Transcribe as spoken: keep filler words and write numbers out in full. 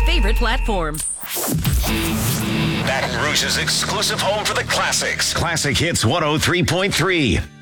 favorite platforms. Baton Rouge's exclusive home for the classics. Classic Hits one oh three point three.